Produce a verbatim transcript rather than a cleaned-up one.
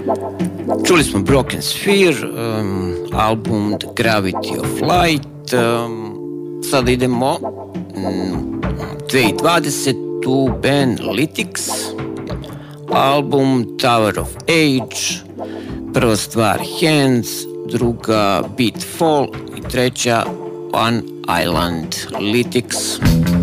Čuli smo Broken Sphere, um, album The Gravity of Light. Um, sada idemo um, dvije tisuće dvadesetu band Lytics, album Tower of Age, prva stvar Hands, druga Beat Fall i treća One Island. Lytics.